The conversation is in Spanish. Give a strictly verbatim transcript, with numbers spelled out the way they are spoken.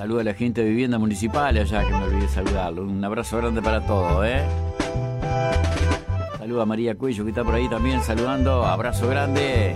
Saluda a la gente de vivienda municipal allá, que me olvidé saludarlo. Un abrazo grande para todos, ¿eh? Saluda a María Cuello, que está por ahí también saludando. Abrazo grande.